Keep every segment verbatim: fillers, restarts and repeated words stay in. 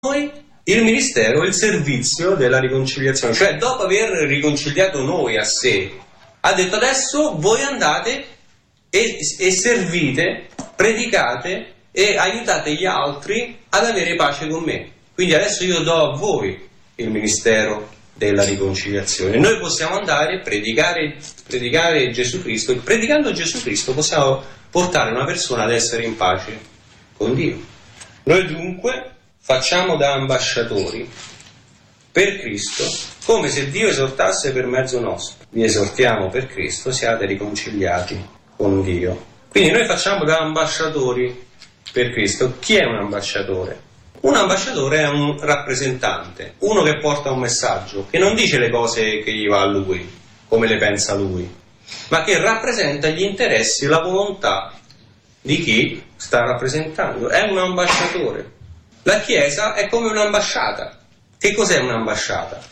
noi il ministero, il servizio della riconciliazione, cioè dopo aver riconciliato noi a sé, ha detto adesso voi andate e, e servite, predicate e aiutate gli altri ad avere pace con me. Quindi adesso io do a voi il ministero della riconciliazione. Noi possiamo andare a predicare, predicare Gesù Cristo, e predicando Gesù Cristo possiamo portare una persona ad essere in pace con Dio. Noi dunque facciamo da ambasciatori per Cristo, come se Dio esortasse per mezzo nostro. Vi esortiamo per Cristo, siate riconciliati con Dio. Quindi noi facciamo da ambasciatori per Cristo. Chi è un ambasciatore? Un ambasciatore è un rappresentante, uno che porta un messaggio, che non dice le cose che gli va a lui, come le pensa lui, ma che rappresenta gli interessi, la volontà di chi sta rappresentando. È un ambasciatore. La Chiesa è come un'ambasciata. Che cos'è un'ambasciata?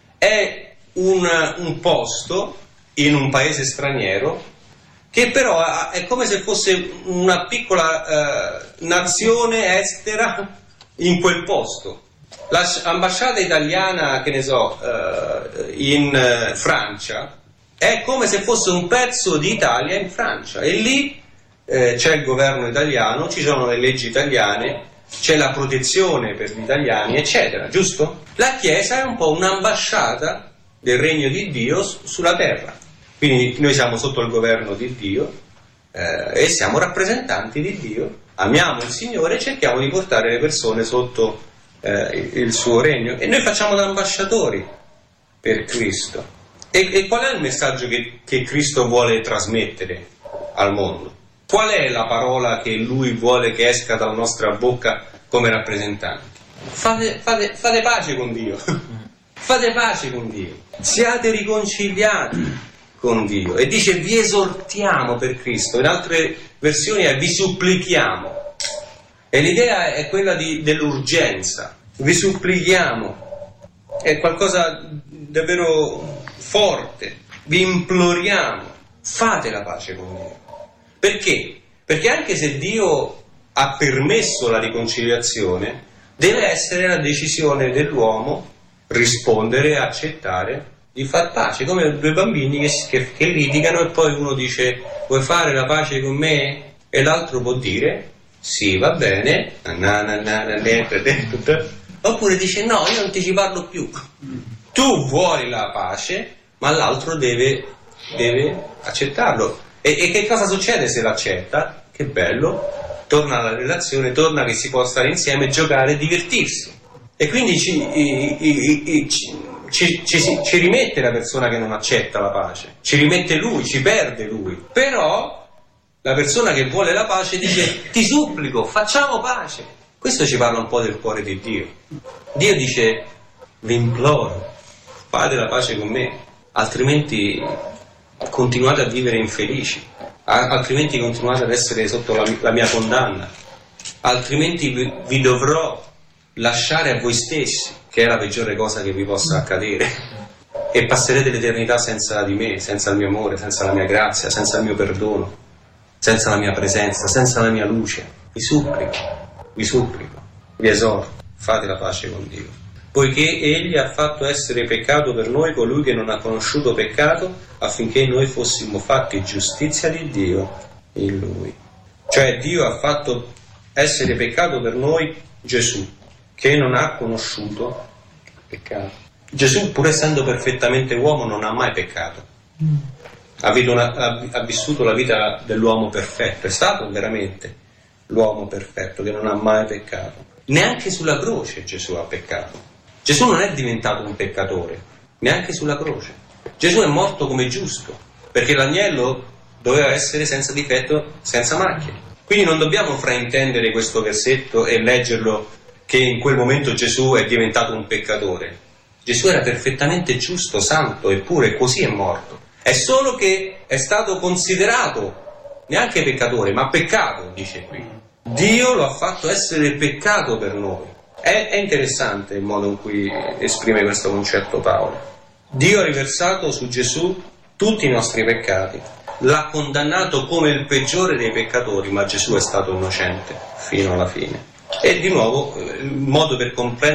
È un, un posto in un paese straniero che però è come se fosse una piccola eh, nazione estera in quel posto. L'ambasciata italiana, che ne so, eh, in eh, Francia, è come se fosse un pezzo di Italia in Francia, e lì eh, c'è il governo italiano, ci sono le leggi italiane, c'è la protezione per gli italiani, eccetera, giusto? La Chiesa è un po' un'ambasciata del regno di Dio sulla terra. Quindi noi siamo sotto il governo di Dio eh, e siamo rappresentanti di Dio, amiamo il Signore e cerchiamo di portare le persone sotto eh, il suo regno, e noi facciamo da ambasciatori per Cristo. E, e qual è il messaggio che, che Cristo vuole trasmettere al mondo? Qual è la parola che Lui vuole che esca dalla nostra bocca come rappresentanti? Fate, fate, fate pace con Dio. Fate pace con Dio. Siate riconciliati con Dio. E dice vi esortiamo per Cristo. In altre versioni è vi supplichiamo. E l'idea è quella di, dell'urgenza. Vi supplichiamo. È qualcosa davvero forte. Vi imploriamo. Fate la pace con Dio. Perché? Perché anche se Dio ha permesso la riconciliazione, deve essere la decisione dell'uomo rispondere, accettare di far pace, come due bambini che, che, che litigano e poi uno dice vuoi fare la pace con me? E l'altro può dire sì, va bene, na, na, na, na, na, oppure dice no, io non ti ci parlo più. Tu vuoi la pace, ma l'altro deve, deve accettarlo. E, e che cosa succede se l'accetta? Che bello, torna alla relazione, torna che si può stare insieme, giocare e divertirsi. E quindi ci, i, i, i, ci, ci, ci, ci rimette la persona che non accetta la pace, ci rimette lui, ci perde lui. Però la persona che vuole la pace dice ti supplico, facciamo pace. Questo ci parla un po' del cuore di Dio. Dio dice vi imploro, fate la pace con me, altrimenti continuate a vivere infelici, altrimenti continuate ad essere sotto la, la mia condanna, altrimenti vi, vi dovrò lasciare a voi stessi, che è la peggiore cosa che vi possa accadere, e passerete l'eternità senza di me, senza il mio amore, senza la mia grazia, senza il mio perdono, senza la mia presenza, senza la mia luce. Vi supplico, vi supplico, vi esorto, fate la pace con Dio. Poiché Egli ha fatto essere peccato per noi colui che non ha conosciuto peccato, affinché noi fossimo fatti giustizia di Dio in Lui. Cioè Dio ha fatto essere peccato per noi Gesù, che non ha conosciuto peccato. Gesù, pur essendo perfettamente uomo, non ha mai peccato. Ha, una, ha, ha vissuto la vita dell'uomo perfetto, è stato veramente l'uomo perfetto che non ha mai peccato. Neanche sulla croce Gesù ha peccato. Gesù non è diventato un peccatore, neanche sulla croce. Gesù è morto come giusto, perché l'agnello doveva essere senza difetto, senza macchie. Quindi non dobbiamo fraintendere questo versetto e leggerlo che in quel momento Gesù è diventato un peccatore. Gesù era perfettamente giusto, santo, eppure così è morto. È solo che è stato considerato neanche peccatore, ma peccato, dice qui. Dio lo ha fatto essere peccato per noi. È, è interessante il modo in cui esprime questo concetto Paolo. Dio ha riversato su Gesù tutti i nostri peccati, l'ha condannato come il peggiore dei peccatori, ma Gesù è stato innocente fino alla fine. E di nuovo, il modo per comprendere